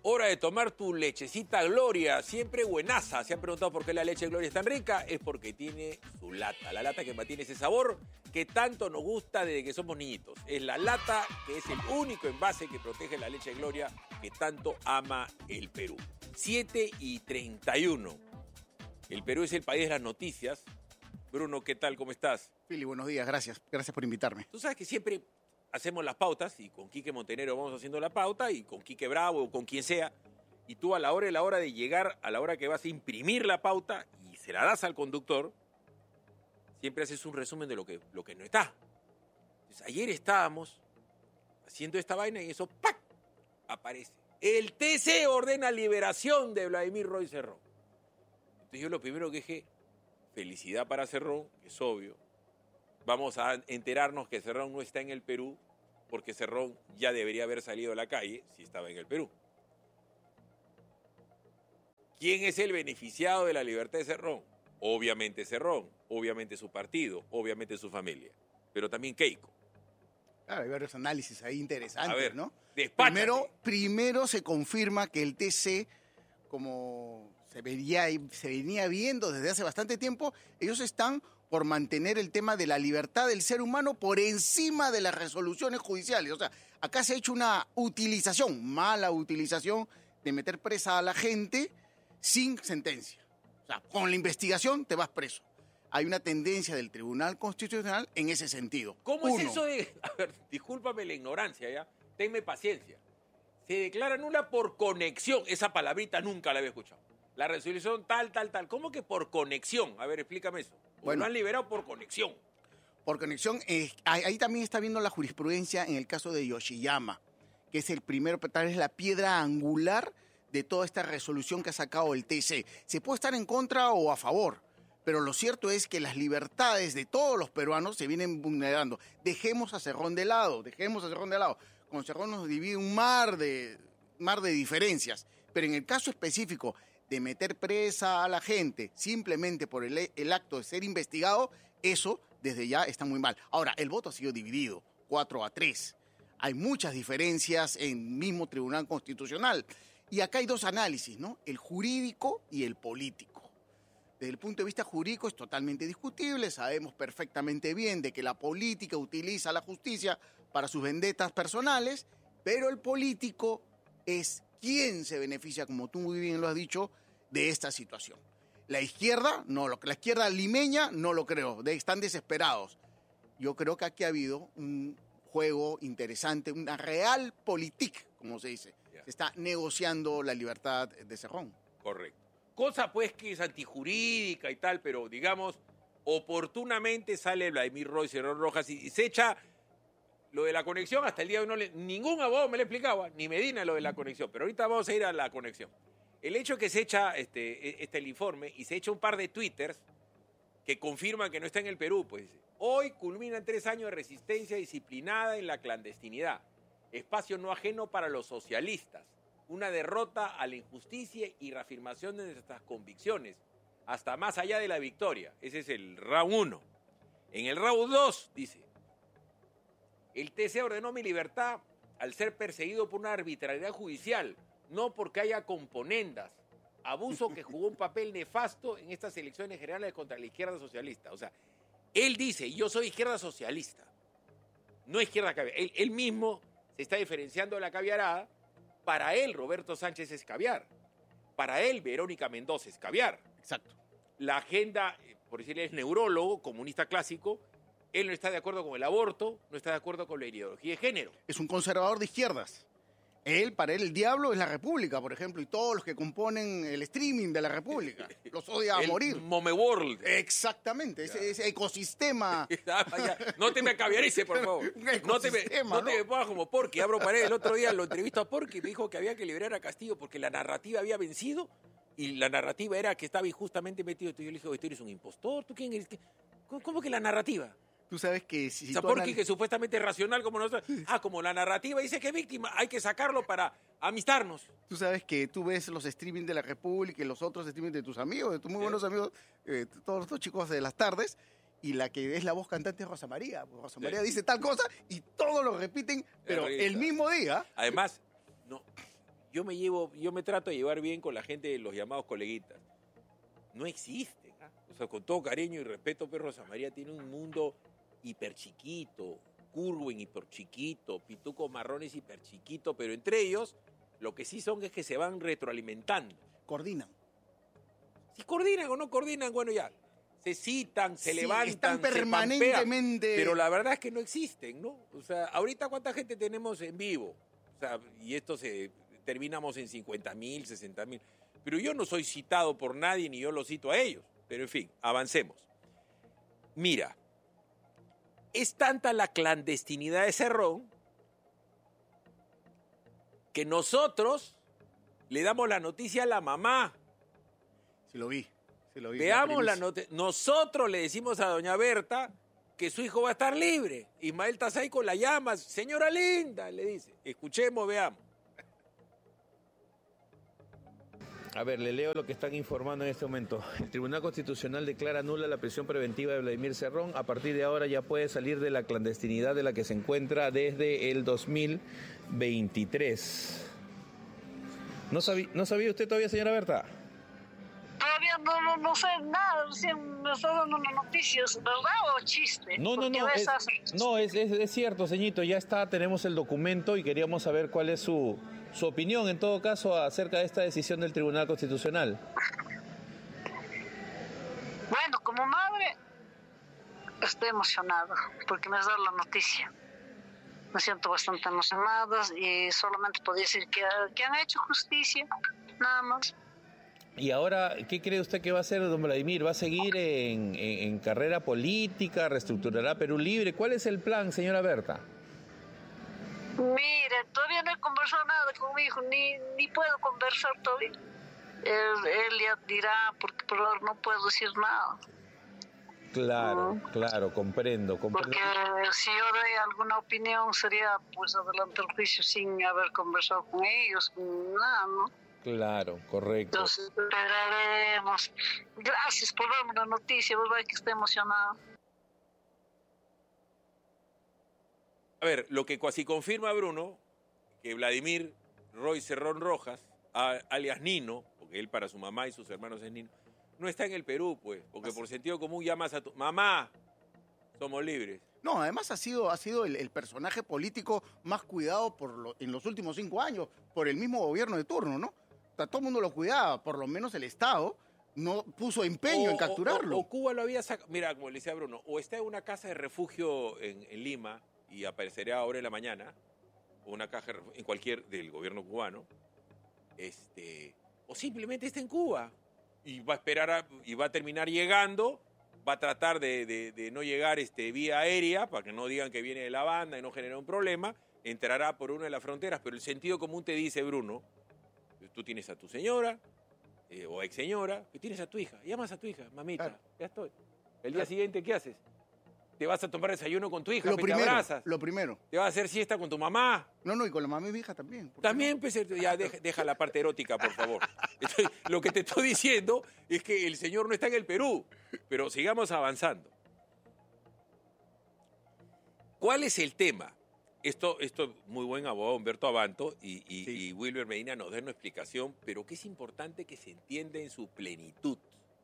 Hora de tomar tu lechecita Gloria, siempre buenaza. ¿Se han preguntado por qué la leche Gloria es tan rica? Es porque tiene su lata, la lata que mantiene ese sabor que tanto nos gusta desde que somos niñitos. Es la lata que es el único envase que protege la leche Gloria que tanto ama el Perú. 7:31. El Perú es el país de las noticias. Bruno, ¿qué tal? ¿Cómo estás? Fili, buenos días, gracias. Gracias por invitarme. Tú sabes que siempre hacemos las pautas y con Quique Montenegro vamos haciendo la pauta y con Quique Bravo o con quien sea. Y tú a la hora de llegar, a la hora que vas a imprimir la pauta y se la das al conductor, siempre haces un resumen de lo que no está. Entonces, ayer estábamos haciendo esta vaina y eso ¡pac! Aparece. El TC ordena liberación de Vladimir Roy Cerrón. Entonces yo lo primero que dije, felicidad para Cerrón, que es obvio. Vamos a enterarnos que Cerrón no está en el Perú, porque Cerrón ya debería haber salido a la calle si estaba en el Perú. ¿Quién es el beneficiado de la libertad de Cerrón? Obviamente Cerrón, obviamente su partido, obviamente su familia, pero también Keiko. Claro, hay varios análisis ahí interesantes, A ver, ¿no? despáchate. Primero se confirma que el TC, como se venía viendo desde hace bastante tiempo, ellos están por mantener el tema de la libertad del ser humano por encima de las resoluciones judiciales. O sea, acá se ha hecho una mala utilización de meter presa a la gente sin sentencia. O sea, con la investigación te vas preso. Hay una tendencia del Tribunal Constitucional en ese sentido. ¿Cómo es eso de...? A ver, discúlpame la ignorancia, ¿ya? Tenme paciencia. Se declara nula por conexión. Esa palabrita nunca la había escuchado. La resolución tal. ¿Cómo que por conexión? A ver, explícame eso. Bueno, lo han liberado por conexión. Por conexión, ahí también está viendo la jurisprudencia en el caso de Yoshiyama, que es el primero, tal vez la piedra angular de toda esta resolución que ha sacado el TC. Se puede estar en contra o a favor, pero lo cierto es que las libertades de todos los peruanos se vienen vulnerando. Dejemos a Cerrón de lado. Con Cerrón nos divide un mar de diferencias, pero en el caso específico de meter presa a la gente simplemente por el acto de ser investigado, eso desde ya está muy mal. Ahora, el voto ha sido dividido, 4-3. Hay muchas diferencias en el mismo Tribunal Constitucional. Y acá hay dos análisis, ¿no? El jurídico y el político. Desde el punto de vista jurídico es totalmente discutible. Sabemos perfectamente bien de que la política utiliza la justicia para sus vendetas personales, pero el político es quien se beneficia, como tú muy bien lo has dicho, de esta situación. La izquierda limeña no lo creo, están desesperados. Yo creo que aquí ha habido un juego interesante, una realpolitik, como se dice. Se está negociando la libertad de Cerrón. Correcto. Cosa pues que es antijurídica y tal, pero digamos, oportunamente sale Vladimir Roy Cerrón Rojas y se echa lo de la conexión. Hasta el día de hoy ningún abogado me lo explicaba, ni Medina lo de la conexión, pero ahorita vamos a ir a la conexión. El hecho que se echa el informe y se echa un par de twitters que confirman que no está en el Perú, pues hoy culminan 3 años de resistencia disciplinada en la clandestinidad. Espacio no ajeno para los socialistas. Una derrota a la injusticia y reafirmación de nuestras convicciones, hasta más allá de la victoria. Ese es el round 1. En el round 2, dice, el TC ordenó mi libertad al ser perseguido por una arbitrariedad judicial, no porque haya componendas. Abuso que jugó un papel nefasto en estas elecciones generales contra la izquierda socialista. O sea, él dice, yo soy izquierda socialista, no izquierda caviar. Él mismo se está diferenciando de la caviarada. Para él, Roberto Sánchez es caviar. Para él, Verónica Mendoza es caviar. Exacto. La agenda, por decirle, es neurólogo, comunista clásico. Él no está de acuerdo con el aborto, no está de acuerdo con la ideología de género. Es un conservador de izquierdas. Para él, el diablo es la República, por ejemplo, y todos los que componen el streaming de la República. Los odia a morir. Mome World. Exactamente, ese ecosistema. No te me acaviarice, por favor. No te me pongas como Porky. Abro pared. El otro día lo entrevisto a Porky y me dijo que había que liberar a Castillo porque la narrativa había vencido y la narrativa era que estaba injustamente metido. Entonces yo le dije, oye, tú eres un impostor, ¿tú quién eres? ¿Cómo que la narrativa? Tú sabes que si... O sea, Porky, que supuestamente es racional como nosotros. Como la narrativa dice que es víctima, hay que sacarlo para amistarnos. Tú sabes que tú ves los streaming de la República y los otros streaming de tus amigos, de tus muy buenos amigos, todos estos chicos de las tardes, y la que es la voz cantante es Rosa María. Rosa María dice tal cosa y todos lo repiten, pero el mismo día. Además, no, yo me trato de llevar bien con la gente de los llamados coleguitas. No existen, ¿ah? O sea, con todo cariño y respeto, pues Rosa María tiene un mundo hiper chiquito, Curwen hiper chiquito, Pituco Marrones hiper chiquito, pero entre ellos lo que sí son es que se van retroalimentando. Coordinan. Si coordinan o no coordinan, bueno, ya. Se citan, se levantan, están se pampean, permanentemente. pero la verdad es que no existen, ¿no? O sea, ahorita ¿cuánta gente tenemos en vivo? O sea, y esto terminamos en 50.000, 60.000. Pero yo no soy citado por nadie ni yo lo cito a ellos. Pero en fin, avancemos. Mira, es tanta la clandestinidad de Cerrón que nosotros le damos la noticia a la mamá. Sí lo vi. Veamos la noticia. Nosotros le decimos a doña Berta que su hijo va a estar libre. Ismael Tazay con la llama. Señora linda, le dice. Escuchemos, veamos. A ver, le leo lo que están informando en este momento. El Tribunal Constitucional declara nula la prisión preventiva de Vladimir Cerrón. A partir de ahora ya puede salir de la clandestinidad de la que se encuentra desde el 2023. ¿No sabía usted todavía, señora Berta? Todavía no sé nada, recién me está dando una noticia, ¿verdad o chiste? No, es cierto, señito, ya está, tenemos el documento y queríamos saber cuál es su opinión, en todo caso, acerca de esta decisión del Tribunal Constitucional. Bueno, como madre, estoy emocionada porque me has dado la noticia. Me siento bastante emocionada y solamente puedo decir que han hecho justicia, nada más. Y ahora, ¿qué cree usted que va a hacer don Vladimir? ¿Va a seguir en carrera política? ¿Reestructurará Perú Libre? ¿Cuál es el plan, señora Berta? Mire, todavía no he conversado nada con mi hijo, ni puedo conversar todavía. Él ya dirá, porque por ahora no puedo decir nada. Claro, comprendo. Porque si yo doy alguna opinión sería pues adelante el juicio sin haber conversado con ellos, nada, ¿no? Claro, correcto. Entonces esperaremos. Gracias por darme la noticia, verdad que estoy emocionada. A ver, lo que casi confirma Bruno, que Vladimir Roy Cerrón Rojas, alias Nino, porque él para su mamá y sus hermanos es Nino, no está en el Perú, pues, porque por sentido común llamas a tu mamá, somos libres. No, además ha sido el personaje político más cuidado en los últimos 5 años por el mismo gobierno de turno, ¿no? O sea, todo el mundo lo cuidaba, por lo menos el Estado no puso empeño en capturarlo. O Cuba lo había sacado, mira, como le decía Bruno, o está en una casa de refugio en Lima y aparecerá ahora en la mañana, o una caja en cualquier del gobierno cubano, o simplemente está en Cuba y va a esperar y va a terminar llegando, va a tratar de no llegar vía aérea para que no digan que viene de la banda y no genera un problema, entrará por una de las fronteras, pero el sentido común te dice, Bruno, tú tienes a tu señora o ex señora, y tienes a tu hija, llamas a tu hija, mamita, claro. Ya estoy. El día siguiente, ¿qué haces? Te vas a tomar desayuno con tu hija, te abrazas. Lo primero. Te vas a hacer siesta con tu mamá. No, y con la mamá y mi hija también. También, pues, ya deja la parte erótica, por favor. Lo que te estoy diciendo es que el señor no está en el Perú, pero sigamos avanzando. ¿Cuál es el tema? Esto muy buen abogado Humberto Abanto y Wilber Medina nos dan una explicación, pero que es importante que se entienda en su plenitud.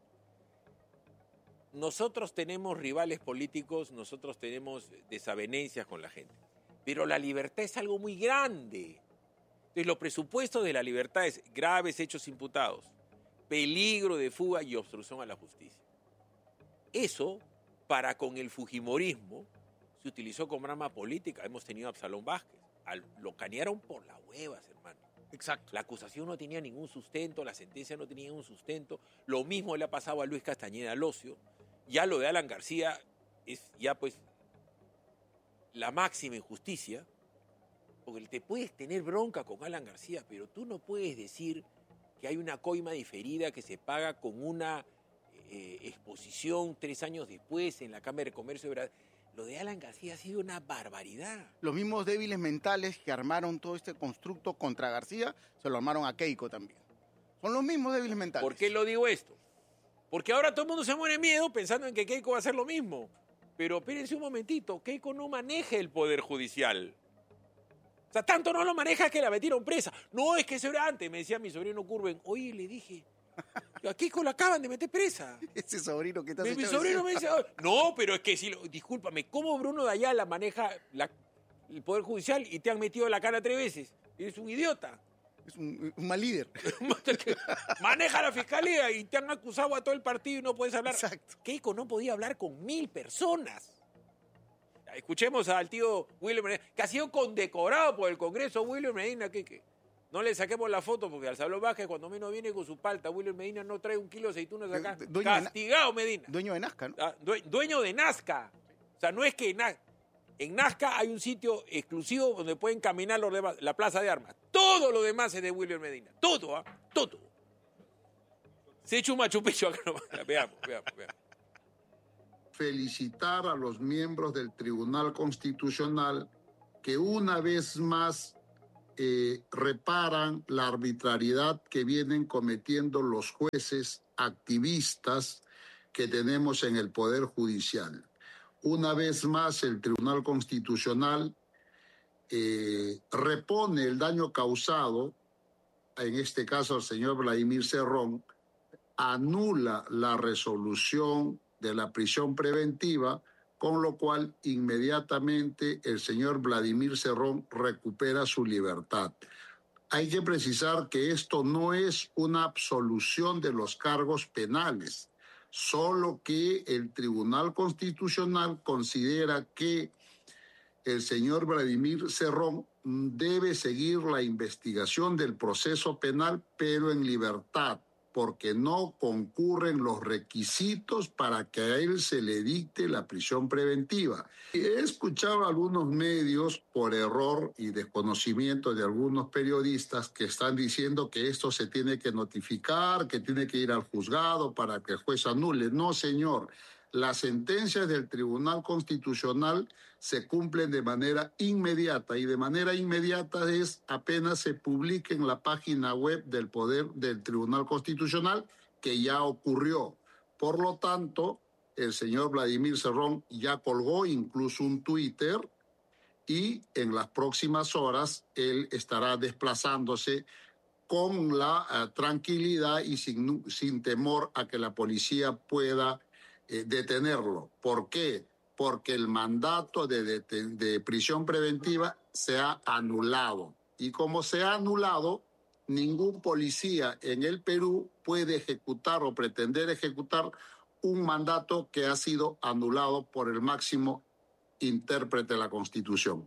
Nosotros tenemos rivales políticos, nosotros tenemos desavenencias con la gente, pero la libertad es algo muy grande. Entonces, los presupuestos de la libertad es graves hechos imputados, peligro de fuga y obstrucción a la justicia. Eso, para con el fujimorismo, se utilizó como arma política. Hemos tenido a Absalón Vázquez. Lo canearon por las huevas, hermano. Exacto. La acusación no tenía ningún sustento, la sentencia no tenía ningún sustento. Lo mismo le ha pasado a Luis Castañeda Locio. Ya lo de Alan García es ya pues la máxima injusticia, porque te puedes tener bronca con Alan García, pero tú no puedes decir que hay una coima diferida que se paga con una exposición 3 años después en la Cámara de Comercio de Brasil. Lo de Alan García ha sido una barbaridad. Los mismos débiles mentales que armaron todo este constructo contra García, se lo armaron a Keiko también. Son los mismos débiles mentales. ¿Por qué lo digo esto? Porque ahora todo el mundo se muere de miedo pensando en que Keiko va a hacer lo mismo. Pero espérense un momentito, Keiko no maneja el Poder Judicial. O sea, tanto no lo maneja que la metieron presa. No, es que eso era antes, me decía mi sobrino Curven. Oye, le dije, a Keiko la acaban de meter presa. Ese sobrino que está Mi sobrino me dice, no, pero es que si, discúlpame, ¿cómo Bruno de Ayala maneja el Poder Judicial y te han metido la cara 3 veces? Eres un idiota. Es un mal líder. Maneja la fiscalía y te han acusado a todo el partido y no puedes hablar. Exacto. Keiko no podía hablar con 1000 personas. Escuchemos al tío William Medina, que ha sido condecorado por el Congreso. William Medina, que no le saquemos la foto porque al Salón Vázquez cuando menos viene con su palta, William Medina no trae 1 kilo de aceitunas acá. Castigado Medina. Dueño de Nazca, ¿no? Dueño de Nazca. O sea, no es que en Nazca hay un sitio exclusivo donde pueden caminar los demás, la Plaza de Armas. Todo lo demás es de William Medina. Todo, ¿ah? Todo. Se echa un Machu Picchu acá nomás. Veamos. Felicitar a los miembros del Tribunal Constitucional que una vez más reparan la arbitrariedad que vienen cometiendo los jueces activistas que tenemos en el Poder Judicial. Una vez más, el Tribunal Constitucional repone el daño causado, en este caso al señor Vladimir Cerrón, anula la resolución de la prisión preventiva, con lo cual inmediatamente el señor Vladimir Cerrón recupera su libertad. Hay que precisar que esto no es una absolución de los cargos penales, solo que el Tribunal Constitucional considera que el señor Vladimir Cerrón debe seguir la investigación del proceso penal, pero en libertad, porque no concurren los requisitos para que a él se le dicte la prisión preventiva. He escuchado a algunos medios, por error y desconocimiento de algunos periodistas, que están diciendo que esto se tiene que notificar, que tiene que ir al juzgado para que el juez anule. No, señor. Las sentencias del Tribunal Constitucional se cumplen de manera inmediata, y de manera inmediata es apenas se publique en la página web del Tribunal Constitucional, que ya ocurrió. Por lo tanto, el señor Vladimir Cerrón ya colgó incluso un Twitter, y en las próximas horas él estará desplazándose con la tranquilidad y sin temor a que la policía pueda detenerlo. ¿Por qué? Porque el mandato de prisión preventiva se ha anulado. Y como se ha anulado, ningún policía en el Perú puede ejecutar o pretender ejecutar un mandato que ha sido anulado por el máximo intérprete de la Constitución.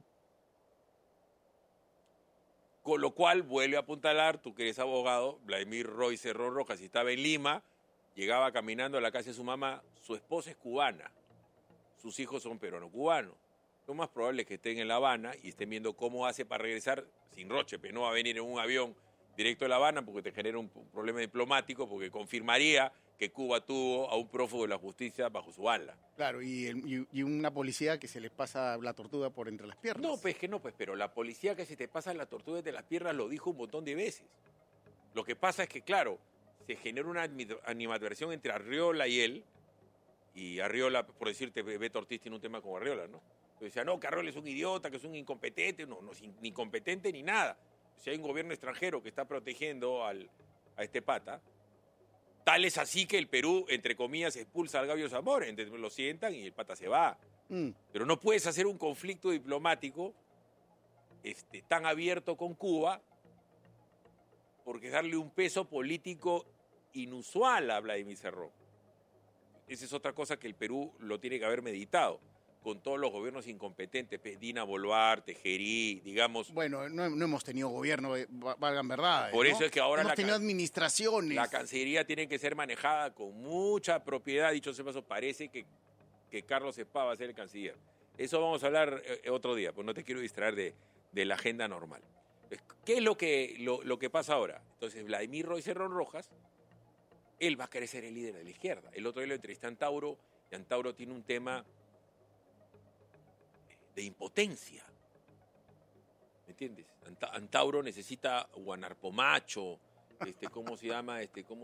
Con lo cual, vuelve a apuntalar, tú que eres abogado, Vladimir Roy Cerrón Rojas, y estaba en Lima, llegaba caminando a la casa de su mamá, su esposa es cubana, sus hijos son peruano-cubanos. Lo más probable es que estén en La Habana y estén viendo cómo hace para regresar sin roche, pero no va a venir en un avión directo a La Habana porque te genera un problema diplomático, porque confirmaría que Cuba tuvo a un prófugo de la justicia bajo su ala. Claro, y una policía que se les pasa la tortuga por entre las piernas. No, pues que no, pues, pero la policía que se te pasa la tortuga entre las piernas lo dijo un montón de veces. Lo que pasa es que, claro, se genera una animadversión entre Arriola y él, y Arriola, por decirte, Beto Ortiz tiene un tema con Arriola, ¿no? Entonces decía, no, que Arriola es un idiota, que es un incompetente, no es ni incompetente ni nada. Si hay un gobierno extranjero que está protegiendo a este pata, tal es así que el Perú, entre comillas, expulsa al Gabio Zamora, entonces lo sientan y el pata se va. Pero no puedes hacer un conflicto diplomático tan abierto con Cuba, porque darle un peso político inusual a Vladimir Cerrón. Esa es otra cosa que el Perú lo tiene que haber meditado, con todos los gobiernos incompetentes, Dina Boluarte, Gerí, digamos. Bueno, no hemos tenido gobierno, valgan verdad. Por eso es que ahora hemos tenido administraciones. La Cancillería tiene que ser manejada con mucha propiedad. Dicho sea paso, parece que Carlos Espada va a ser el canciller. Eso vamos a hablar otro día, pues no te quiero distraer de la agenda normal. ¿Qué es lo que pasa ahora? Entonces, Vladimir Roy Cerrón Rojas, él va a querer ser el líder de la izquierda. El otro día lo entrevisté a Antauro, y Antauro tiene un tema de impotencia. ¿Me entiendes? Antauro necesita guanarpomacho, ¿cómo se llama?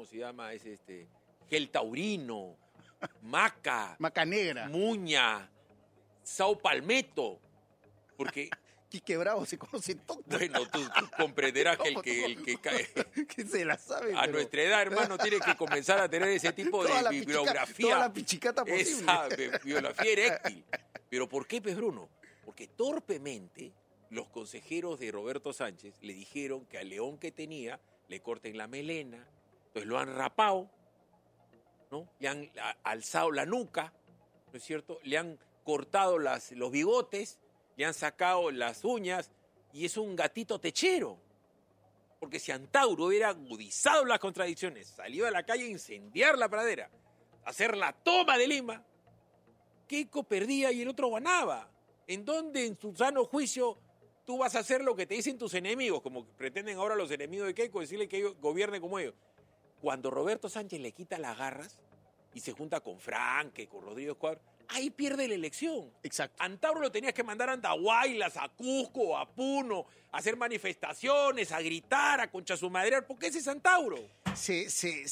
Gel taurino, maca negra, muña, sao palmetto, porque Quique Bravo se conoce todo. Bueno, tú comprenderás que el que cae Que se la sabe. a nuestra edad, hermano, tiene que comenzar a tener ese tipo de bibliografía. Toda la pichicata posible. Esa bibliografía eréctil. ¿Pero por qué, pues, Bruno? Porque torpemente los consejeros de Roberto Sánchez le dijeron que al león que tenía le corten la melena, entonces lo han rapado, ¿no? Le han alzado la nuca, ¿no es cierto? Le han cortado los bigotes, le han sacado las uñas y es un gatito techero. Porque si Antauro hubiera agudizado las contradicciones, salió a la calle a incendiar la pradera, a hacer la toma de Lima, Keiko perdía y el otro ganaba. ¿En dónde, en su sano juicio, tú vas a hacer lo que te dicen tus enemigos, como pretenden ahora los enemigos de Keiko, decirle que ellos gobiernen como ellos? Cuando Roberto Sánchez le quita las garras y se junta con Franque, con Rodrigo Escuadra, ahí pierde la elección. Exacto. Antauro lo tenías que mandar a Andahuaylas, a Cusco, a Puno, a hacer manifestaciones, a gritar, a concha su madre. ¿Por qué ese es Antauro? Se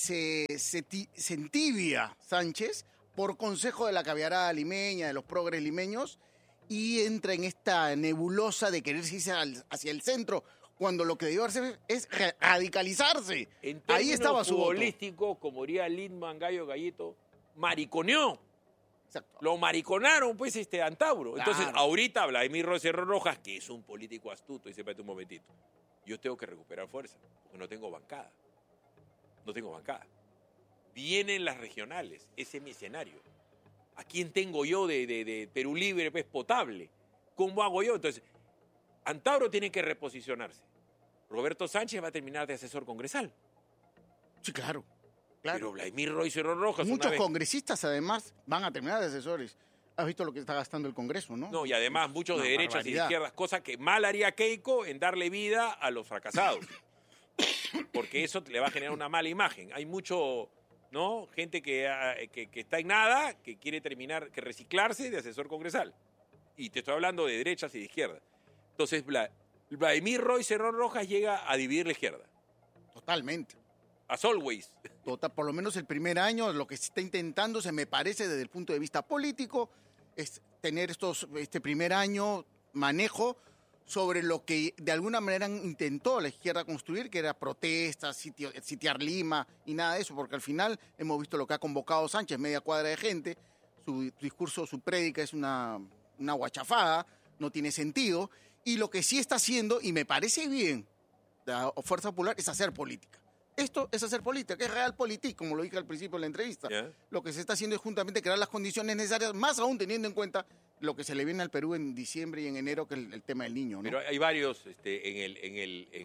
entibia Sánchez por consejo de la caviarada limeña, de los progres limeños, y entra en esta nebulosa de querer irse hacia el centro, cuando lo que debió hacer es radicalizarse. Ahí estaba su voto. Futbolístico, como diría Lindman Gallo Gallito, mariconeó. Exacto. Lo mariconaron, pues, Antauro. Claro. Entonces, ahorita Vladimir Cerrón Rojas, que es un político astuto, dice, espérate un momentito, yo tengo que recuperar fuerza, porque no tengo bancada. No tengo bancada. Vienen las regionales, ese es mi escenario. ¿A quién tengo yo de Perú Libre, pues, potable? ¿Cómo hago yo? Entonces, Antauro tiene que reposicionarse. Roberto Sánchez va a terminar de asesor congresal. Sí, claro. Pero Vladimir Cerrón Rojas... Muchos congresistas, además, van a terminar de asesores. Has visto lo que está gastando el Congreso, ¿no? No, y además muchos de derechas y de barbaridad. izquierdas, cosa que mal haría Keiko en darle vida a los fracasados. Porque eso le va a generar una mala imagen. Hay mucho, ¿no? Gente que está en nada, que quiere terminar, que reciclarse de asesor congresal. Y te estoy hablando de derechas y de izquierdas. Entonces, Vladimir Cerrón Rojas llega a dividir la izquierda. Totalmente. As always. Por lo menos el primer año, lo que se está intentando, se me parece desde el punto de vista político, es tener este primer año manejo sobre lo que de alguna manera intentó la izquierda construir, que era protestas, sitiar Lima y nada de eso, porque al final hemos visto lo que ha convocado Sánchez, media cuadra de gente, su discurso, su prédica es una guachafada, no tiene sentido, y lo que sí está haciendo, y me parece bien, la Fuerza Popular, es hacer política. Esto es hacer política, que es realpolitik, como lo dije al principio de la entrevista. Yeah. Lo que se está haciendo es juntamente crear las condiciones necesarias, más aún teniendo en cuenta lo que se le viene al Perú en diciembre y en enero, que es el tema del niño, ¿no? Pero hay varios en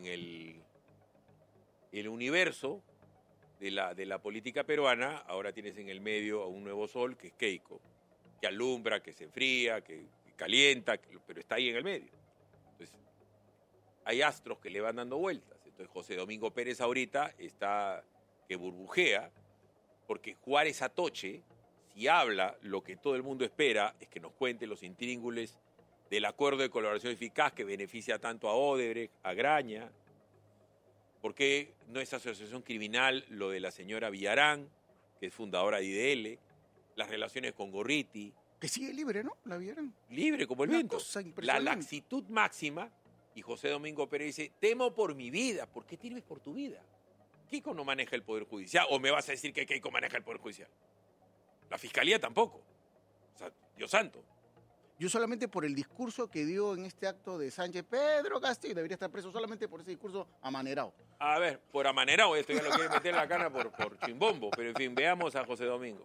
el universo de la política peruana. Ahora tienes en el medio a un nuevo sol, que es Keiko, que alumbra, que se enfría, que calienta, pero está ahí en el medio. Entonces, hay astros que le van dando vueltas. Entonces, José Domingo Pérez ahorita está que burbujea, porque Juárez Atoche, si habla, lo que todo el mundo espera es que nos cuente los intríngules del acuerdo de colaboración eficaz que beneficia tanto a Odebrecht, a Graña. ¿Por qué no es asociación criminal lo de la señora Villarán, que es fundadora de IDL? Las relaciones con Gorriti. Que sigue libre, ¿no? La vieron. Libre como el Una viento. cosa La impresionante. laxitud máxima. Y José Domingo Pérez dice, temo por mi vida. ¿Por qué temes por tu vida? Keiko no maneja el Poder Judicial. ¿O me vas a decir que Keiko maneja el Poder Judicial? La Fiscalía tampoco. O sea, Dios santo. Yo solamente por el discurso que dio en este acto de Sánchez, Pedro Castillo debería estar preso solamente por ese discurso amanerado. A ver, por amanerado, esto ya lo quiere meter en la cana por chimbombo. Pero en fin, veamos a José Domingo.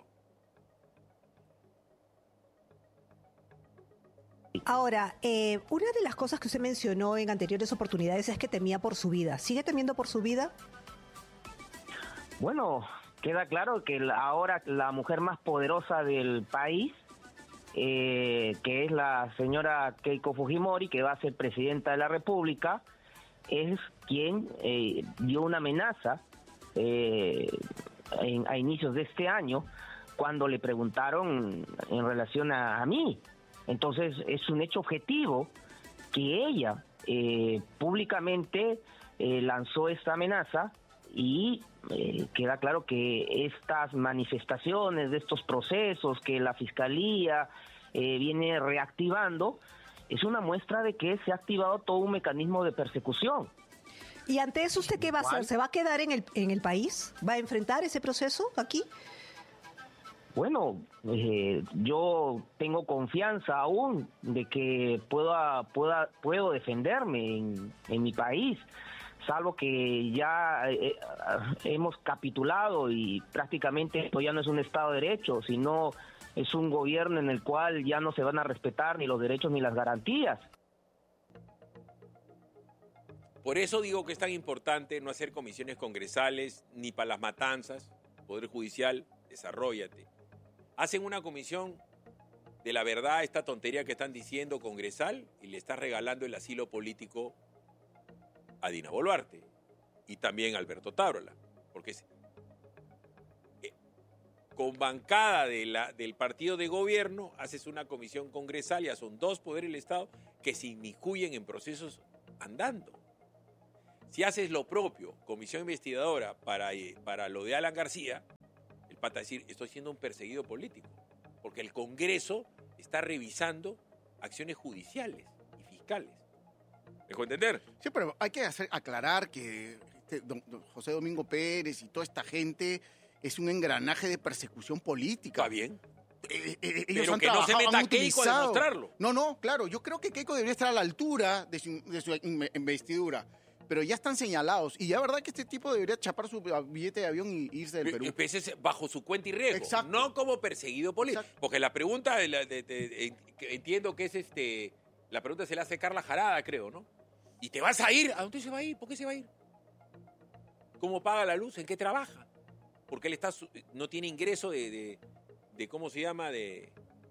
Ahora, una de las cosas que usted mencionó en anteriores oportunidades es que temía por su vida. ¿Sigue temiendo por su vida? Bueno, queda claro que ahora la mujer más poderosa del país, que es la señora Keiko Fujimori, que va a ser presidenta de la República, es quien dio una amenaza a inicios de este año, cuando le preguntaron en relación a mí. Entonces es un hecho objetivo que ella públicamente lanzó esta amenaza y queda claro que estas manifestaciones de estos procesos que la Fiscalía viene reactivando es una muestra de que se ha activado todo un mecanismo de persecución. ¿Y ante eso usted qué va a hacer? ¿Se va a quedar en el país? ¿Va a enfrentar ese proceso aquí? Bueno, yo tengo confianza aún de que puedo defenderme en mi país, salvo que ya hemos capitulado y prácticamente esto ya no es un Estado de Derecho, sino es un gobierno en el cual ya no se van a respetar ni los derechos ni las garantías. Por eso digo que es tan importante no hacer comisiones congresales ni para las matanzas. Poder Judicial, desarróllate. Hacen una comisión de la verdad, esta tontería que están diciendo congresal, y le estás regalando el asilo político a Dina Boluarte y también a Alberto Tarola. Porque con bancada del partido de gobierno haces una comisión congresal, ya son dos poderes del Estado que se inmiscuyen en procesos andando. Si haces lo propio, comisión investigadora para lo de Alan García, el pata decir, estoy siendo un perseguido político, porque el Congreso está revisando acciones judiciales y fiscales. ¿Me dejo entender? Sí, pero hay que aclarar que don José Domingo Pérez y toda esta gente es un engranaje de persecución política. Está bien. Ellos Pero han que no se meta han Keiko a demostrarlo. No, claro, yo creo que Keiko debería estar a la altura de su investidura. Pero ya están señalados. Y ya verdad que este tipo debería chapar su billete de avión y irse del Perú. Ese bajo su cuenta y riesgo. Exacto. No como perseguido político. Exacto. Porque la pregunta, entiendo que es la pregunta se la hace Carla Jarada, creo, ¿no? ¿Y te vas a ir? ¿A dónde se va a ir? ¿Por qué se va a ir? ¿Cómo paga la luz? ¿En qué trabaja? Porque él no tiene ingreso de ¿cómo se llama? De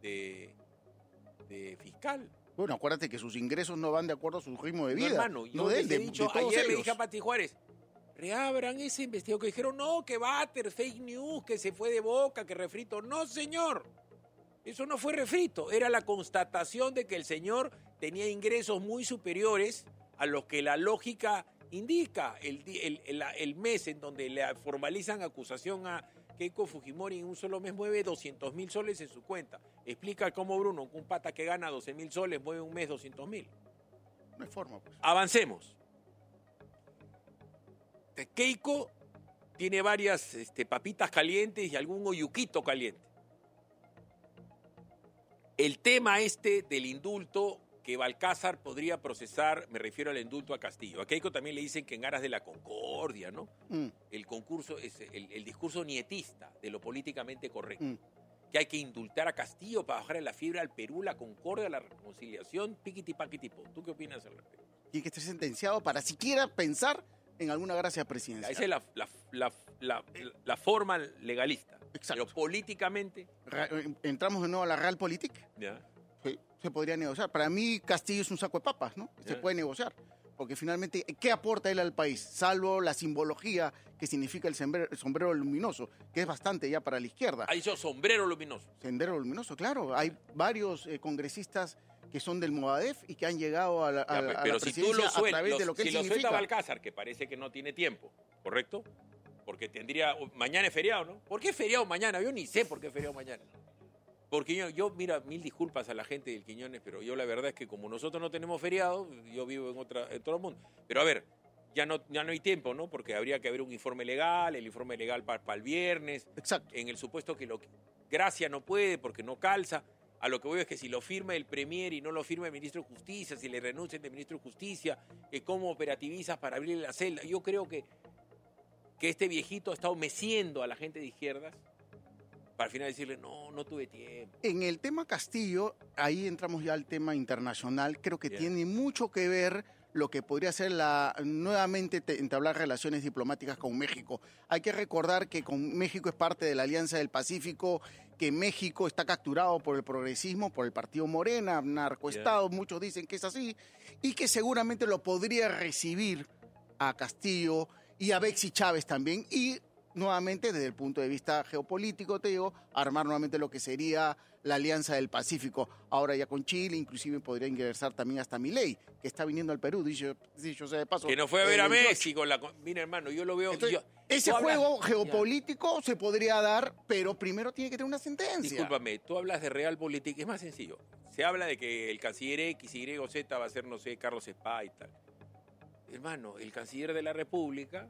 fiscal. Bueno, acuérdate que sus ingresos no van de acuerdo a su ritmo de vida. No, hermano, yo no de él, les he dicho, de todos ayer le ellos. dije a Pati Juárez, reabran ese investigador que dijeron, no, que váter, fake news, que se fue de boca, que refrito. No, señor, eso no fue refrito, era la constatación de que el señor tenía ingresos muy superiores a los que la lógica indica. El mes en donde le formalizan acusación a Keiko Fujimori en un solo mes mueve 200.000 soles en su cuenta. Explica cómo Bruno, un pata que gana 12.000 soles, mueve un mes 200.000. No hay forma, pues. Avancemos. Keiko tiene varias papitas calientes y algún oyuquito caliente. El tema del indulto que Balcázar podría procesar, me refiero al indulto a Castillo. A Keiko también le dicen que en aras de la concordia, ¿no? El concurso es el discurso nietista de lo políticamente correcto. Que hay que indultar a Castillo para bajar la fiebre al Perú, la concordia, la reconciliación, piquiti paquiti po. ¿Tú qué opinas al respecto? Tiene que estar sentenciado para siquiera pensar en alguna gracia presidencial. Esa es la forma legalista. Exacto. Pero políticamente... Entramos de nuevo a la realpolitik. Ya. Se podría negociar. Para mí Castillo es un saco de papas, ¿no? Se puede negociar. Porque finalmente, ¿qué aporta él al país? Salvo la simbología que significa el sombrero luminoso, que es bastante ya para la izquierda. Ha dicho sombrero luminoso. Sendero luminoso, claro. Hay varios congresistas que son del Movadef y que han llegado a la presidencia a través de lo que él si lo significa. suelta Balcázar, que parece que no tiene tiempo, ¿correcto? Porque mañana es feriado, ¿no? ¿Por qué es feriado mañana? Yo ni sé por qué es feriado mañana. Porque yo, mira, mil disculpas a la gente del Quiñones, pero yo la verdad es que como nosotros no tenemos feriado, yo vivo en todo el mundo. Pero a ver, ya no hay tiempo, ¿no? Porque habría que haber un informe legal, el informe legal para el viernes. Exacto. En el supuesto que Gracia no puede porque no calza. A lo que voy es que si lo firma el Premier y no lo firma el Ministro de Justicia, si le renuncian el Ministro de Justicia, ¿cómo operativizas para abrirle la celda? Yo creo que este viejito ha estado meciendo a la gente de izquierdas para al final decirle, no tuve tiempo. En el tema Castillo, ahí entramos ya al tema internacional. Creo que tiene mucho que ver lo que podría ser nuevamente entablar relaciones diplomáticas con México. Hay que recordar que con México es parte de la Alianza del Pacífico, que México está capturado por el progresismo, por el partido Morena, narcoestado, muchos dicen que es así, y que seguramente lo podría recibir a Castillo y a Betsy Chávez también, y nuevamente desde el punto de vista geopolítico, te digo, armar nuevamente lo que sería la Alianza del Pacífico. Ahora ya con Chile, inclusive podría ingresar también hasta Milei, que está viniendo al Perú, dicho sea de paso. Que no fue a ver a Messi con la... Mira, hermano, yo lo veo... Entonces, ese juego geopolítico se podría dar, pero primero tiene que tener una sentencia. Discúlpame, tú hablas de realpolitik, es más sencillo. Se habla de que el canciller X, Y o Z va a ser, no sé, Carlos Spa y tal. Hermano, el canciller de la República,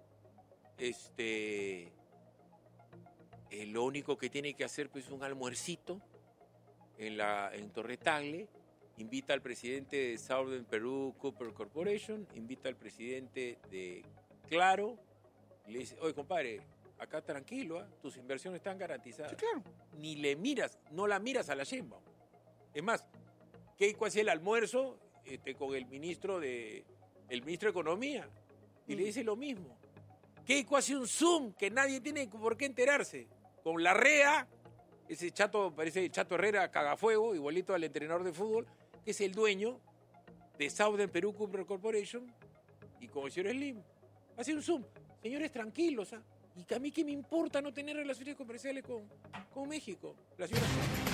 lo único que tiene que hacer pues, es un almuercito en Torre Tagle, invita al presidente de Southern Peru Copper Corporation, invita al presidente de Claro, y le dice, oye, compadre, acá tranquilo, tus inversiones están garantizadas. Sí, claro. Ni le miras, no la miras a la Sheinbaum. Es más, Keiko hacía el almuerzo con el ministro de Economía y le dice lo mismo. Keiko hace un Zoom que nadie tiene por qué enterarse. Con Larrea, ese chato, parece Chato Herrera cagafuego, igualito al entrenador de fútbol, que es el dueño de Southern Peru Copper Corporation, y con el señor Slim. Hace un Zoom. Señores, tranquilos, ¿ah? Y que a mí qué me importa no tener relaciones comerciales con México. La señora...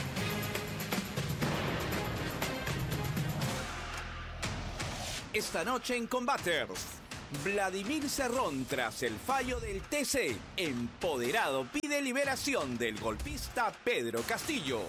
Esta noche en Combaters, Vladimir Cerrón tras el fallo del TC, empoderado pide liberación del golpista Pedro Castillo.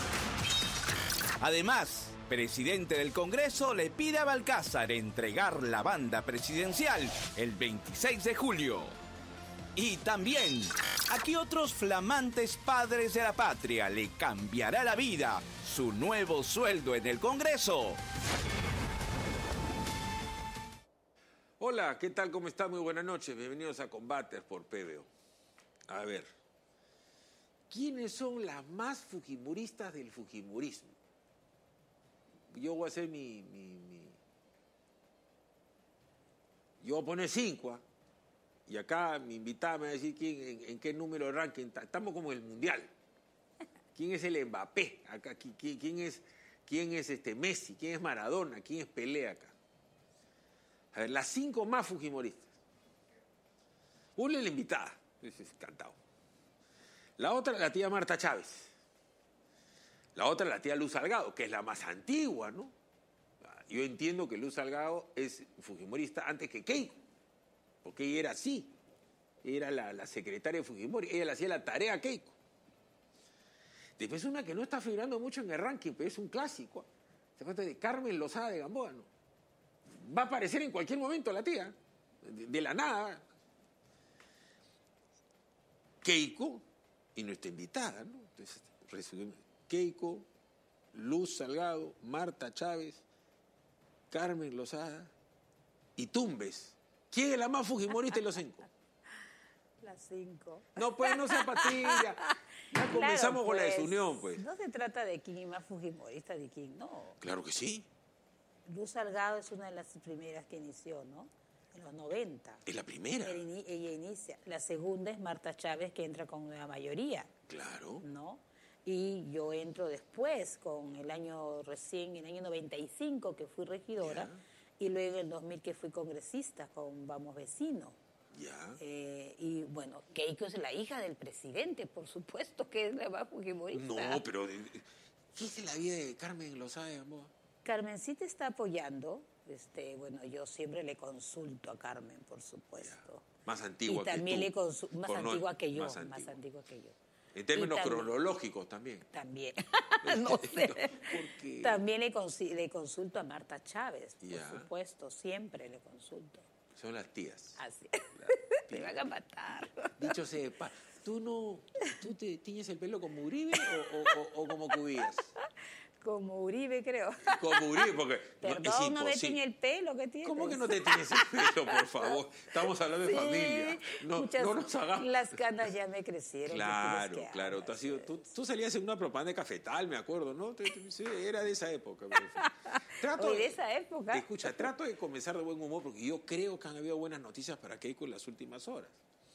Además, presidente del Congreso le pide a Balcázar entregar la banda presidencial el 26 de julio. Y también, ¿a qué otros flamantes padres de la patria le cambiará la vida su nuevo sueldo en el Congreso? Hola, ¿qué tal? ¿Cómo está? Muy buenas noches. Bienvenidos a Combaters por PBO. A ver, ¿quiénes son las más fujimoristas del fujimorismo? Yo voy a hacer Yo voy a poner 5, y acá mi invitada me va a decir en qué número de ranking. Estamos como en el Mundial. ¿Quién es el Mbappé? Acá, ¿quién es Messi? ¿Quién es Maradona? ¿Quién es Pelé acá? A ver, las 5 más fujimoristas. Una es la invitada, es encantado. La otra, la tía Marta Chávez. La otra, la tía Luz Salgado, que es la más antigua, ¿no? Yo entiendo que Luz Salgado es fujimorista antes que Keiko, porque ella era así. Era la secretaria de Fujimori. Ella le hacía la tarea a Keiko. Después una que no está figurando mucho en el ranking, pero es un clásico. Se trata de Carmen Lozada de Gamboa, ¿no? Va a aparecer en cualquier momento la tía, de la nada. Keiko y nuestra invitada, ¿no? Entonces, resumimos. Keiko, Luz Salgado, Marta Chávez, Carmen Lozada y Tumbes. ¿Quién es la más fujimorista de los 5? Las 5. No, pues no sea patilla. Ya comenzamos con la desunión, pues. No se trata de quién es más fujimorista de quién, no. Claro que sí. Luz Salgado es una de las primeras que inició, ¿no? En los 90. ¿Es la primera? Ella inicia. La segunda es Marta Chávez, que entra con la mayoría. Claro. ¿No? Y yo entro después, con el año 95, que fui regidora, y luego en el 2000 que fui congresista con Vamos Vecino. Ya. Y bueno, Keiko es la hija del presidente, por supuesto, que es la más fujimorista. No, pero ¿qué es la vida de Carmen Lozada de Gamboa? Carmencita está apoyando. Bueno, yo siempre le consulto a Carmen, por supuesto. Ya. Más antigua y también que tú. Más antigua que yo. Más antigua que yo. En términos cronológicos también. También. No sé. Porque... También le consulto a Marta Chávez, ya. por supuesto. Siempre le consulto. Son las tías. Así. Te van a matar. Dicho sepa, ¿tú te tiñes el pelo como Uribe o como Cubillas? Como Uribe, creo. Como Uribe, porque... Perdón, no me tiñe el pelo, ¿qué tienes? ¿Cómo que no te tiñes el pelo, por favor? Estamos hablando de familia. No nos hagamos... Las canas ya me crecieron. Claro. Tú salías en una propaganda de Cafetal, me acuerdo, ¿no? Sí, era de esa época. De esa época. Escucha, trato de comenzar de buen humor porque yo creo que han habido buenas noticias para Keiko en las últimas horas.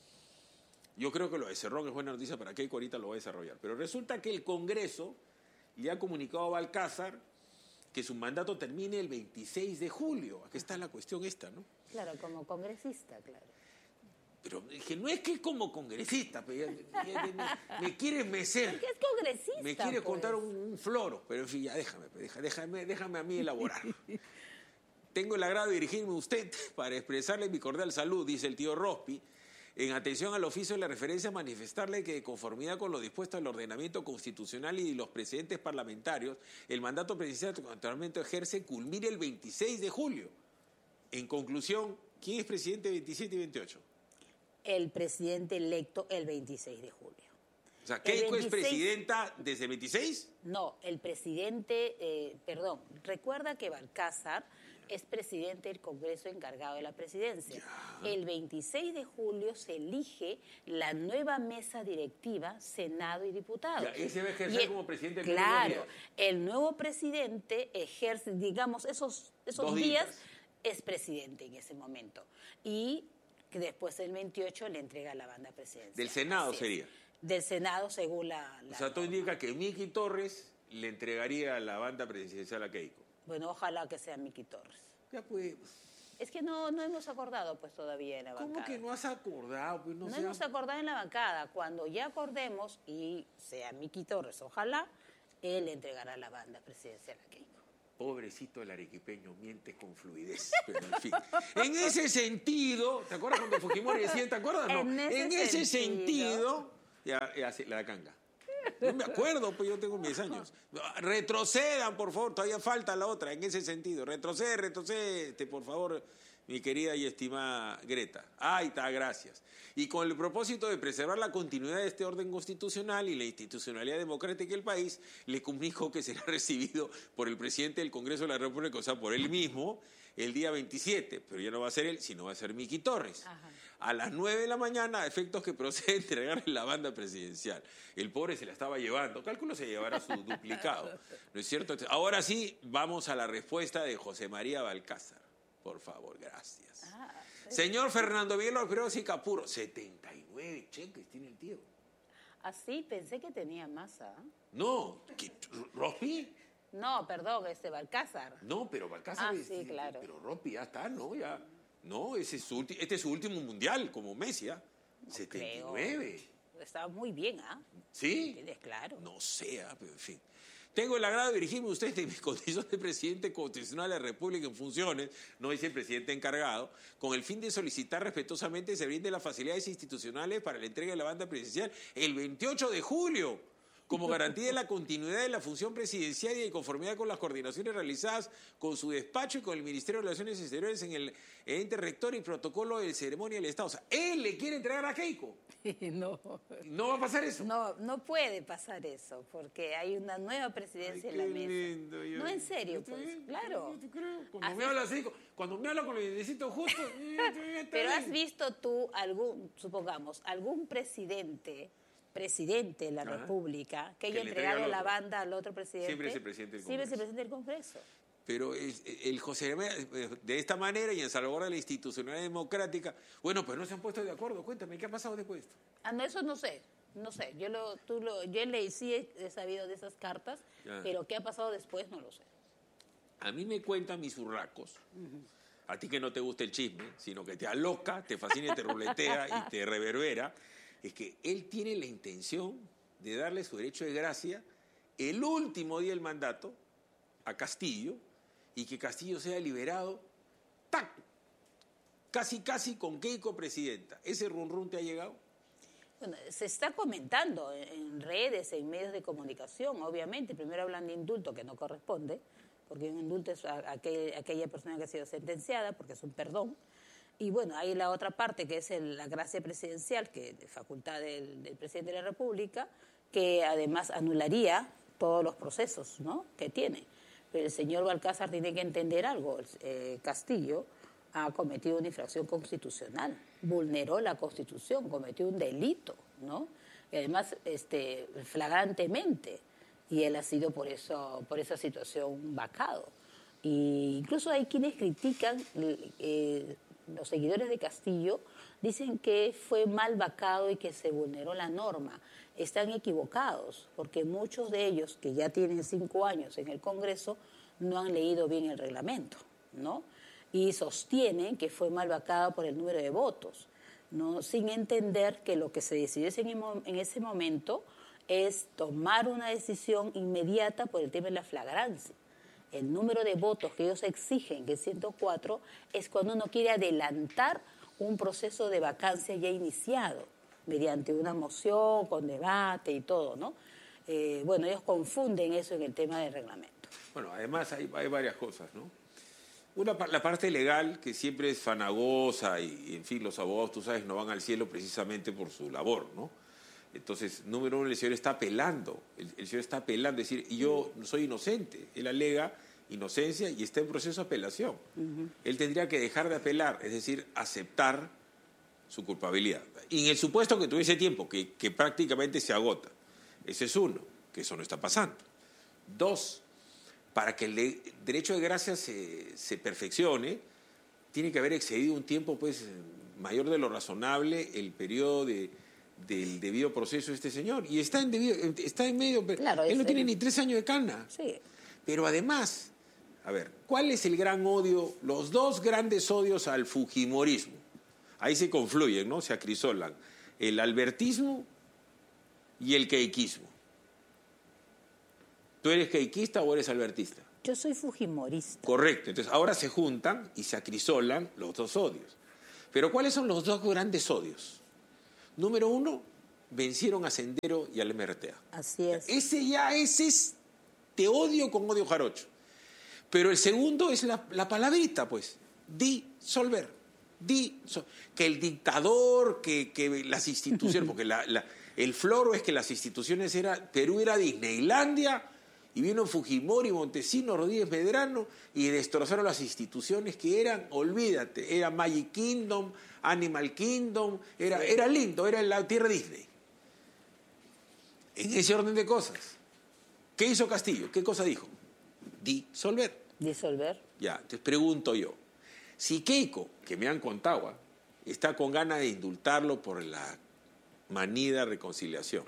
Yo creo que lo de Cerrón es buena noticia para Keiko, ahorita lo voy a desarrollar. Pero resulta que el Congreso le ha comunicado a Balcázar que su mandato termine el 26 de julio. Aquí está la cuestión esta, ¿no? Claro, como congresista, claro. Pero que no es que como congresista, me quiere mecer. ¿Por qué es congresista? Me quiere contar un floro, pero en fin, ya déjame a mí elaborar. Tengo el agrado de dirigirme a usted para expresarle mi cordial salud, dice el tío Rospi, En atención al oficio de la referencia, manifestarle que de conformidad con lo dispuesto al ordenamiento constitucional y los precedentes parlamentarios, el mandato presidencial que actualmente ejerce culmina el 26 de julio. En conclusión, ¿quién es presidente 27 y 28? El presidente electo el 26 de julio. O sea, ¿Keiko es presidenta desde el 26? No, el presidente, recuerda que Balcázar es presidente del Congreso encargado de la presidencia. Ya. El 26 de julio se elige la nueva mesa directiva, Senado y diputados. Ya, ese va a ejercer como presidente del Claro, el nuevo presidente ejerce, digamos, esos días es presidente en ese momento. Y que después el 28 le entrega la banda presidencial. ¿Del Senado sería? Del Senado, según la o sea, tú indicas que Miki Torres le entregaría la banda presidencial a Keiko. Bueno, ojalá que sea Miki Torres. Ya pues. Es que no hemos acordado pues todavía en la bancada. ¿Cómo que no has acordado? Pues no hemos acordado en la bancada. Cuando ya acordemos y sea Miki Torres, ojalá, él le entregará la banda presidencial a Keiko. Pobrecito el arequipeño, miente con fluidez, pero en fin. En ese sentido, ¿te acuerdas cuando Fujimori decía, te acuerdas? No, en ese sentido, ya la canga. No me acuerdo, pues yo tengo 10 años. Retrocedan, por favor, todavía falta la otra, en ese sentido. Retrocede, por favor, mi querida y estimada Greta. Ahí está, gracias. Y con el propósito de preservar la continuidad de este orden constitucional y la institucionalidad democrática del país, le comunico que será recibido por el presidente del Congreso de la República, o sea, por él mismo, el día 27, pero ya no va a ser él, sino va a ser Miki Torres. Ajá. A las 9 de la mañana, a efectos que procede a entregarle la banda presidencial. El pobre se la estaba llevando, cálculo se llevará su duplicado, ¿no es cierto? Ahora sí, vamos a la respuesta de José María Balcázar. Por favor, gracias. Señor Fernando Villalobos y Capuro, 79 cheques tiene el tío. Así, pensé que tenía masa. No, ¿Rospi? No, perdón, Balcázar. No, pero Balcázar sí, claro. Pero Rospi ya está, ¿no? Ya. No, este es su último mundial, como Messi, ¿ah? No 79. Creo. Estaba muy bien, ¿ah? ¿Sí? Claro. No sé, pero en fin. Tengo el agrado de dirigirme a usted en mi condición de presidente constitucional de la República en funciones, no dice el presidente encargado, con el fin de solicitar respetuosamente se brinden las facilidades institucionales para la entrega de la banda presidencial el 28 de julio, como garantía de la continuidad de la función presidencial y de conformidad con las coordinaciones realizadas con su despacho y con el Ministerio de Relaciones Exteriores en el ente rector y protocolo de ceremonia del Estado. O sea, él le quiere entregar a Keiko. No. ¿No va a pasar eso? No puede pasar eso, porque hay una nueva presidencia en la mesa. Lindo, no, en serio, pues, claro. Yo te creo. Cuando me habla así, cuando me habla con los dientecitos justos... Pero has visto tú algún presidente de la República que haya entregado la banda al otro presidente? Siempre es el presidente del Congreso. Siempre es el presidente del Congreso. Pero el José de esta manera y en salvaguarda de la institucionalidad democrática, bueno, pues no se han puesto de acuerdo. Cuéntame, ¿qué ha pasado después de esto? No, eso no sé. Yo he sabido de esas cartas, pero ¿qué ha pasado después? No lo sé. A mí me cuentan mis urracos, a ti que no te gusta el chisme, sino que te aloca, te fascina, te ruletea y te reverbera, es que él tiene la intención de darle su derecho de gracia el último día del mandato a Castillo y que Castillo sea liberado, ¡tac! Casi con Keiko presidenta. ¿Ese run te ha llegado? Bueno, se está comentando en redes, en medios de comunicación, obviamente. Primero hablan de indulto, que no corresponde, porque un indulto es aquella persona que ha sido sentenciada, porque es un perdón. Y bueno, hay la otra parte, que es la gracia presidencial, que es facultad del presidente de la República, que además anularía todos los procesos, ¿no?, que tiene. Pero el señor Balcázar tiene que entender algo. Castillo ha cometido una infracción constitucional, vulneró la Constitución, cometió un delito, ¿no? Y además flagrantemente. Y él ha sido por esa situación vacado. Y incluso hay quienes critican, los seguidores de Castillo dicen que fue mal vacado y que se vulneró la norma. Están equivocados, porque muchos de ellos, que ya tienen 5 años en el Congreso, no han leído bien el reglamento, ¿no? Y sostienen que fue mal vacado por el número de votos, ¿no?, sin entender que lo que se decidió en ese momento es tomar una decisión inmediata por el tema de la flagrancia. El número de votos que ellos exigen, que es 104, es cuando uno quiere adelantar un proceso de vacancia ya iniciado, mediante una moción, con debate y todo, ¿no? Bueno, ellos confunden eso en el tema del reglamento. Bueno, además hay varias cosas, ¿no? La parte legal, que siempre es fanagosa y, en fin, los abogados, tú sabes, no van al cielo precisamente por su labor, ¿no? Entonces, número uno, el señor está apelando. El señor está apelando, es decir, y yo soy inocente. Él alega inocencia y está en proceso de apelación. Él tendría que dejar de apelar, es decir, aceptar su culpabilidad. Y en el supuesto que tuviese tiempo, que prácticamente se agota. Ese es uno, que eso no está pasando. Dos, para que el derecho de gracia se perfeccione, tiene que haber excedido un tiempo pues mayor de lo razonable el periodo del debido proceso de este señor. Y está en medio, claro, él no tiene ni 3 años de cana. Sí. Pero además, a ver, ¿cuál es el gran odio? Los dos grandes odios al fujimorismo. Ahí se confluyen, ¿no? Se acrisolan. El albertismo y el keikismo. ¿Tú eres keikista o eres albertista? Yo soy fujimorista. Correcto. Entonces, ahora se juntan y se acrisolan los dos odios. Pero ¿cuáles son los dos grandes odios? Número uno, vencieron a Sendero y al MRTA. Así es. Ese es te odio con odio jarocho. Pero el segundo es la palabrita, pues. Disolver. Que el dictador, que las instituciones, porque el floro es que las instituciones Perú era Disneylandia, y vino Fujimori, Montesinos, Rodríguez Medrano, y destrozaron las instituciones que eran, olvídate, era Magic Kingdom, Animal Kingdom, era lindo, era la tierra Disney. En ese orden de cosas. ¿Qué hizo Castillo? ¿Qué cosa dijo? Disolver. Ya, entonces pregunto yo, si Keiko, que me han contado, está con ganas de indultarlo por la manida reconciliación,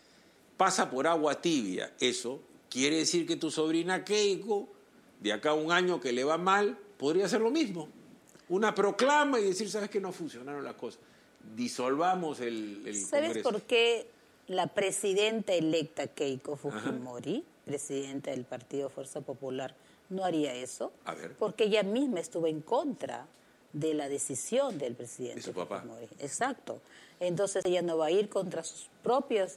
pasa por agua tibia eso, quiere decir que tu sobrina Keiko, de acá a un año que le va mal, podría hacer lo mismo. Una proclama y decir, ¿sabes qué? No funcionaron las cosas. Disolvamos el ¿Sabes Congreso. por qué la presidenta electa Keiko Fujimori, presidenta del Partido Fuerza Popular, no haría eso? A ver. Porque ella misma estuvo en contra de la decisión del presidente de su papá. Fujimori. Exacto. Entonces ella no va a ir contra sus propias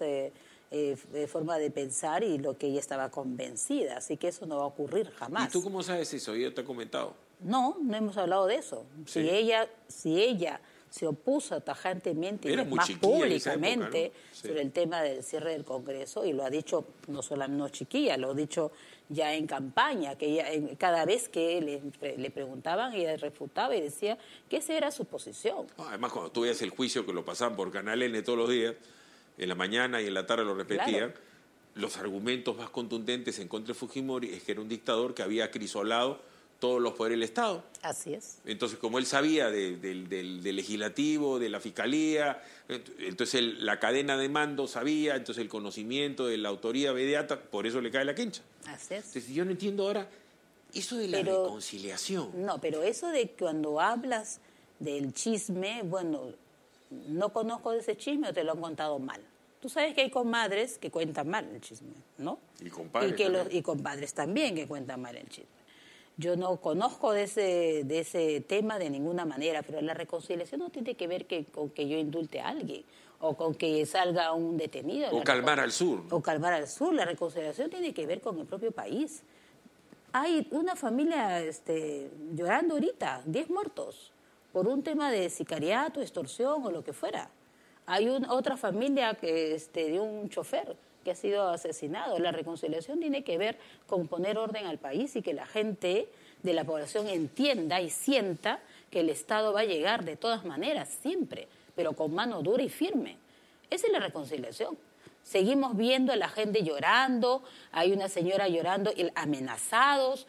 forma de pensar y lo que ella estaba convencida. Así que eso no va a ocurrir jamás. ¿Y tú cómo sabes eso? Yo te he comentado. No hemos hablado de eso. Sí. Si ella se opuso tajantemente y Era muy más chiquilla en esa públicamente época, ¿no? Sí. sobre el tema del cierre del Congreso, y lo ha dicho no solamente chiquilla, lo ha dicho ya en campaña, que ella, cada vez que le preguntaban, ella refutaba y decía que esa era su posición. Además, cuando tú veías el juicio que lo pasaban por Canal N todos los días, en la mañana y en la tarde lo repetían, Claro. Los argumentos más contundentes en contra de Fujimori es que era un dictador que había acrisolado todos los poderes del Estado. Así es. Entonces, como él sabía del legislativo, de la fiscalía, entonces la cadena de mando sabía, entonces el conocimiento de la autoría mediata, por eso le cae la quencha. Así es. Entonces, yo no entiendo ahora eso de la reconciliación. No, pero eso de cuando hablas del chisme, bueno, no conozco de ese chisme o te lo han contado mal. Tú sabes que hay comadres que cuentan mal el chisme, ¿no? Y compadres Y compadres también que cuentan mal el chisme. Yo no conozco de ese tema de ninguna manera, pero la reconciliación no tiene que ver con que yo indulte a alguien o con que salga un detenido. O calmar al sur. O calmar al sur. La reconciliación tiene que ver con el propio país. Hay una familia llorando ahorita, 10 muertos, por un tema de sicariato, extorsión o lo que fuera. Hay otra familia de un chofer que ha sido asesinado. La reconciliación tiene que ver con poner orden al país y que la gente de la población entienda y sienta que el Estado va a llegar de todas maneras, siempre, pero con mano dura y firme. Esa es la reconciliación. Seguimos viendo a la gente llorando, hay una señora llorando, amenazados,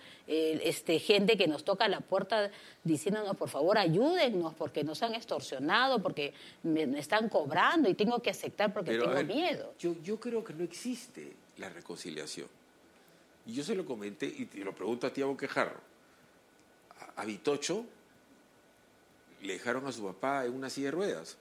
gente que nos toca la puerta diciéndonos, por favor, ayúdennos, porque nos han extorsionado, porque me están cobrando y tengo que aceptar porque tengo miedo. Yo creo que no existe la reconciliación. Y yo se lo comenté, y te lo pregunto a ti, Boquejarro. A Vitocho le dejaron a su papá en una silla de ruedas.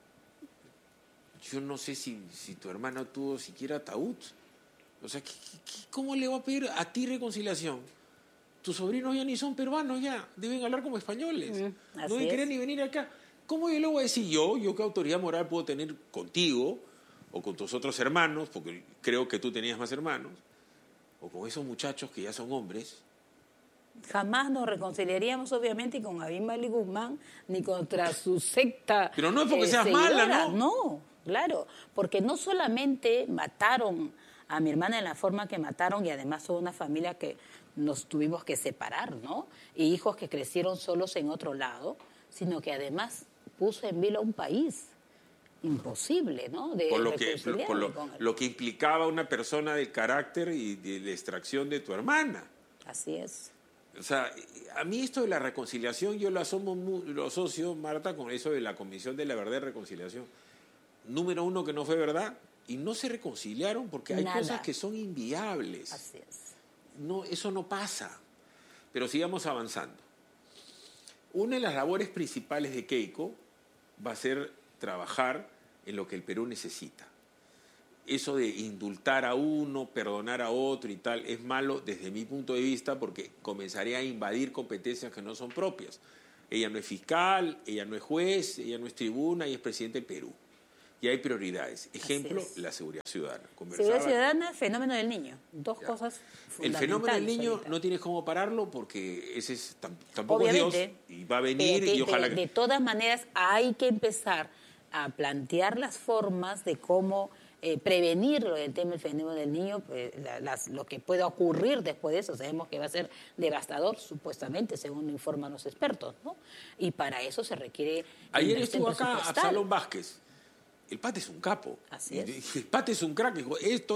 Yo no sé si tu hermana tuvo siquiera ataúd. O sea, ¿cómo le va a pedir a ti reconciliación? Tus sobrinos ya ni son peruanos, ya deben hablar como españoles. No deben querer ni venir acá. ¿Cómo yo le voy a decir yo qué autoridad moral puedo tener contigo o con tus otros hermanos, porque creo que tú tenías más hermanos, o con esos muchachos que ya son hombres? Jamás nos reconciliaríamos, obviamente, con Abimael Guzmán ni contra su secta. Pero no es porque seas mala, ¿no? No, claro, porque no solamente mataron a mi hermana en la forma que mataron, y además son una familia que nos tuvimos que separar, ¿no? Y hijos que crecieron solos en otro lado, sino que además puso en vilo a un país imposible, ¿no? De por lo que implicaba una persona del carácter y de la extracción de tu hermana. Así es. O sea, a mí esto de la reconciliación yo lo asocio, Marta, con eso de la Comisión de la Verdad y Reconciliación. Número uno, que no fue verdad, y no se reconciliaron porque hay cosas que son inviables. Así es. No, eso no pasa. Pero sigamos avanzando. Una de las labores principales de Keiko va a ser trabajar en lo que el Perú necesita. Eso de indultar a uno, perdonar a otro y tal, es malo desde mi punto de vista porque comenzaría a invadir competencias que no son propias. Ella no es fiscal, ella no es juez, ella no es tribuna, ella es presidente del Perú. Y hay prioridades. Ejemplo, la seguridad ciudadana. Seguridad ciudadana, fenómeno del niño. Dos cosas fundamentales. El fenómeno del niño ahorita. no tienes cómo pararlo porque ese es, tampoco es Dios y va a venir y ojalá que... De todas maneras, hay que empezar a plantear las formas de cómo prevenir lo del tema del fenómeno del niño, lo que pueda ocurrir después de eso. Sabemos que va a ser devastador, supuestamente, según informan los expertos, ¿no? Y para eso se requiere... Ayer estuvo acá Absalón Vázquez. El Pate es un capo. Así es. El Pate es un crack. Dijo, esto.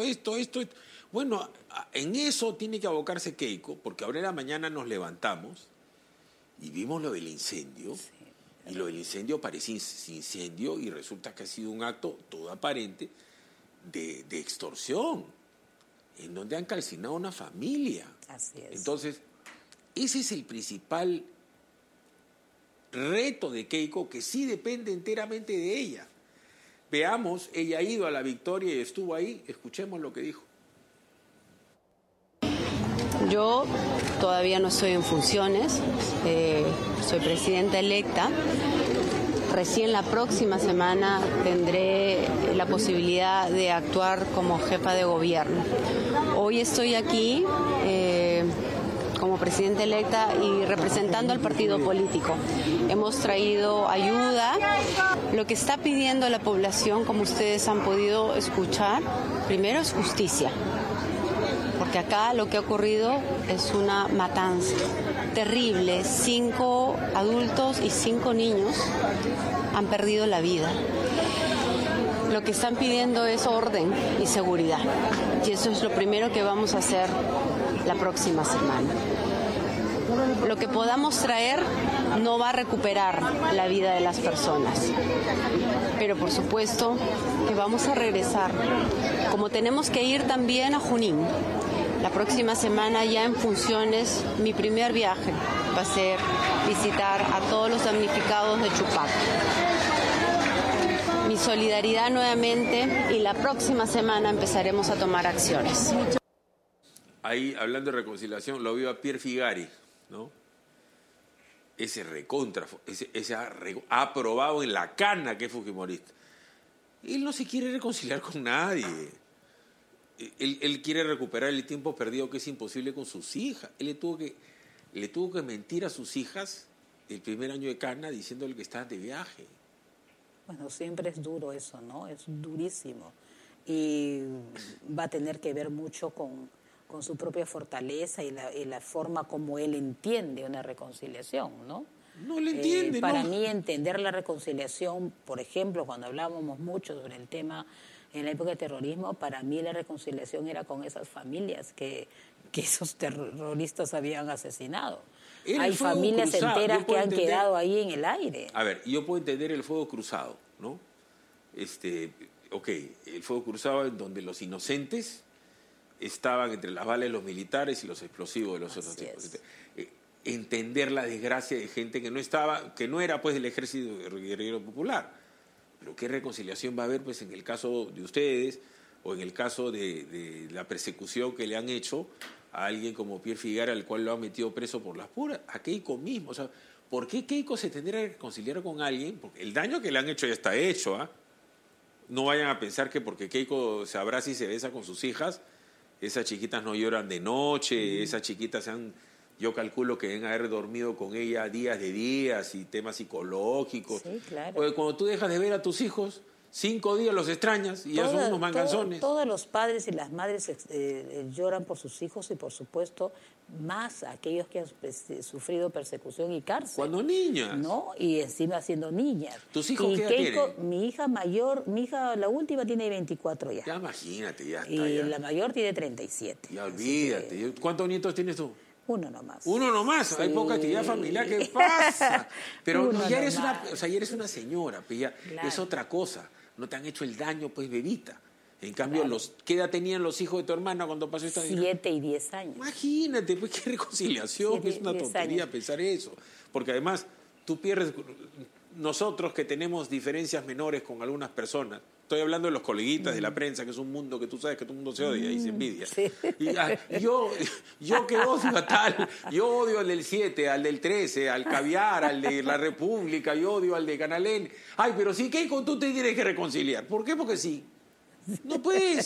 Bueno, en eso tiene que abocarse Keiko, porque ahora en la mañana nos levantamos y vimos lo del incendio. Sí. Y lo del incendio parece incendio y resulta que ha sido un acto todo aparente de extorsión, en donde han calcinado a una familia. Así es. Entonces, ese es el principal reto de Keiko, que sí depende enteramente de ella. Veamos, ella ha ido a la victoria y estuvo ahí, escuchemos lo que dijo. Yo todavía no estoy en funciones, soy presidenta electa. Recién la próxima semana tendré la posibilidad de actuar como jefa de gobierno. Hoy estoy aquí como presidenta electa y representando al partido político. Hemos traído ayuda. Lo que está pidiendo la población, como ustedes han podido escuchar, primero es justicia. Porque acá lo que ha ocurrido es una matanza terrible. 5 adultos y 5 niños han perdido la vida. Lo que están pidiendo es orden y seguridad. Y eso es lo primero que vamos a hacer la próxima semana. Lo que podamos traer no va a recuperar la vida de las personas. Pero por supuesto que vamos a regresar. Como tenemos que ir también a Junín. La próxima semana ya en funciones, mi primer viaje va a ser visitar a todos los damnificados de Chupaco. Mi solidaridad nuevamente y la próxima semana empezaremos a tomar acciones. Ahí, hablando de reconciliación, lo vio a Pierre Figari, ¿no? Ese recontra, ha aprobado en la cana que es fujimorista. Él no se quiere reconciliar con nadie. Él quiere recuperar el tiempo perdido que es imposible con sus hijas. Él le tuvo que mentir a sus hijas el primer año de cana diciéndole que estaban de viaje. Bueno, siempre es duro eso, ¿no? Es durísimo. Y va a tener que ver mucho con su propia fortaleza y la forma como él entiende una reconciliación, ¿no? No le entiende, Para mí, entender la reconciliación, por ejemplo, cuando hablábamos mucho sobre el tema en la época de terrorismo, para mí la reconciliación era con esas familias que esos terroristas habían asesinado. Hay familias enteras que han quedado ahí en el aire. A ver, yo puedo entender el fuego cruzado, ¿no? El fuego cruzado en donde los inocentes estaban entre las balas de los militares y los explosivos de los otros tipos. Entender la desgracia de gente que no era pues del ejército guerrillero popular. Pero ¿qué reconciliación va a haber pues en el caso de ustedes o en el caso de la persecución que le han hecho a alguien como Pierre Figari, al cual lo han metido preso por las puras? A Keiko mismo. O sea, ¿por qué Keiko se tendría que reconciliar con alguien? Porque el daño que le han hecho ya está hecho, ¿ah? No vayan a pensar que porque Keiko se abraza y se besa con sus hijas, esas chiquitas no lloran de noche, esas chiquitas yo calculo que deben haber dormido con ella días de días y temas psicológicos. Sí, claro. Porque cuando tú dejas de ver a tus hijos, 5 días los extrañas y ya son unos manganzones. Todos los padres y las madres lloran por sus hijos y, por supuesto, más aquellos que han sufrido persecución y cárcel. Cuando niñas. ¿No? Y encima siendo niñas. ¿Tus hijos qué edad tienen? Mi hija mayor, la última tiene 24 ya. Ya imagínate, ya está. Y ya. la mayor tiene 37. Ya olvídate. ¿Cuántos nietos tienes tú? Uno nomás. Uno nomás. Sí. Hay poca actividad familiar. ¿Qué pasa? Pero Uno ya eres nomás. ya eres una señora, pues ya Claro. es otra cosa. No te han hecho el daño, pues, bebita. En cambio, Claro. ¿qué edad tenían los hijos de tu hermana cuando pasó esta 7 y 10 años. Imagínate, pues, qué reconciliación. 7, Es una 10 tontería años. pensar eso. Porque además, tú pierdes... Nosotros que tenemos diferencias menores con algunas personas, estoy hablando de los coleguitas de la prensa, que es un mundo que tú sabes que todo el mundo se odia y se envidia. Sí. Y, yo que odio a tal, yo odio al del 7, al del 13, al Caviar, al de La República, yo odio al de Canal N. Ay, pero sí, Keiko, tú te tienes que reconciliar. ¿Por qué? Porque sí. No puede